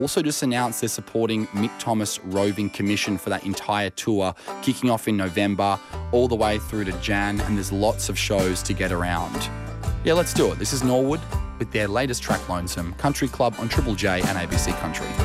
Also just announced they're supporting Mick Thomas Roving Commission for that entire tour, kicking off in November, all the way through to Jan, and there's lots of shows to get around. Yeah, let's do it. This is Norwood with their latest track, Lonesome, Country Club on Triple J and ABC Country.